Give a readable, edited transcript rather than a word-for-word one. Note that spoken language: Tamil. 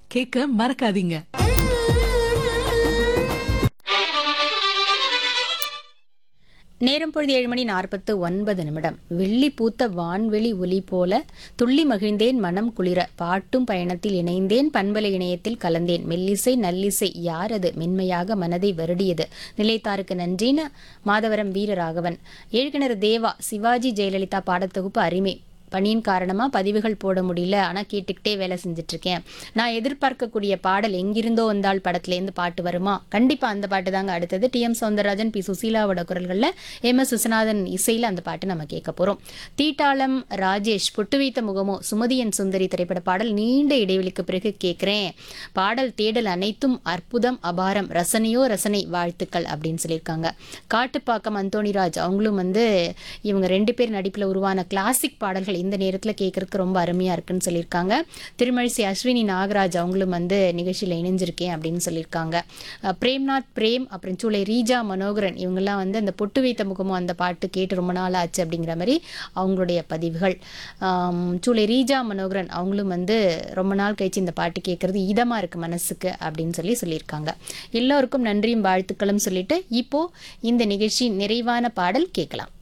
கேட்க மறக்காதீங்க. நேரம் பொழுது 7:49. வெள்ளி பூத்த வான்வெளி ஒலி போல துள்ளி மகிழ்ந்தேன் மனம் குளிர, பாட்டும் பயணத்தில் இணைந்தேன் பண்பலை இணையத்தில் கலந்தேன், மெல்லிசை நல்லிசை யாரது மென்மையாக மனதை வருடியது, நிலைத்தாருக்கு நன்றின்னு மாதவரம் வீரராகவன். ஏழ்கிணறு தேவா, சிவாஜி ஜெயலலிதா பாடத்தொகுப்பு அருமை, பணியின் காரணமா பதிவுகள் போட முடியல, ஆனா கேட்டுக்கிட்டே வேலை செஞ்சுட்டு இருக்கேன். நான் எதிர்பார்க்கக்கூடிய பாடல் எங்கிருந்தோ வந்தால் படத்துலேருந்து பாட்டு வருமா? கண்டிப்பா அந்த பாட்டு தாங்க அடுத்தது. டி.எம். சௌந்தரராஜன், பி. சுசீலாவோட குரல்களில் எம்.எஸ். விஸ்வநாதன் இசையில் அந்த பாட்டு நம்ம கேட்க போறோம். தீட்டாளம் ராஜேஷ், பொட்டு வைத்த முகமோ சுமதியன் சுந்தரி திரைப்பட பாடல் நீண்ட இடைவெளிக்கு பிறகு கேட்கிறேன். பாடல் தேடல் அனைத்தும் அற்புதம் அபாரம், ரசனையோ ரசனை, வாழ்த்துக்கள் அப்படின்னு சொல்லியிருக்காங்க. காட்டுப்பாக்கம் அந்தோணிராஜ், அவங்களும் இவங்க 2 பேர் நடிப்பில் உருவான கிளாசிக் பாடல்கள் இந்த நேரத்தில் கேட்கறதுக்கு ரொம்ப அருமையாக இருக்குன்னு சொல்லியிருக்காங்க. திருமழிசை அஸ்வினி நாகராஜ், அவங்களும் நிகழ்ச்சியில் இணைஞ்சிருக்கேன் அப்படின்னு சொல்லியிருக்காங்க. பிரேம்நாத் பிரேம், அப்புறம் சூளை ரீஜா மனோகரன், இவங்கெல்லாம் அந்த பொட்டு வைத்த முகமும் அந்த பாட்டு கேட்டு ரொம்ப நாள் ஆச்சு அப்படிங்கிற மாதிரி அவங்களுடைய பதிவுகள். சூளை ரீஜா மனோகரன் அவங்களும் ரொம்ப நாள் கழிச்சு இந்த பாட்டு கேட்கறது இதமாக இருக்குது மனசுக்கு அப்படின்னு சொல்லியிருக்காங்க. எல்லோருக்கும் நன்றியும் வாழ்த்துக்களும் சொல்லிட்டு இப்போ இந்த நிகழ்ச்சி நிறைவான பாடல் கேட்கலாம்.